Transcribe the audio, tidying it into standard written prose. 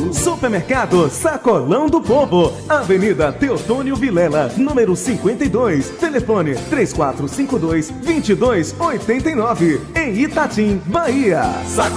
Supermercado Sacolão do Povo, Avenida Teotônio Vilela, número 52, telefone 3452-2289, em Itatim, Bahia.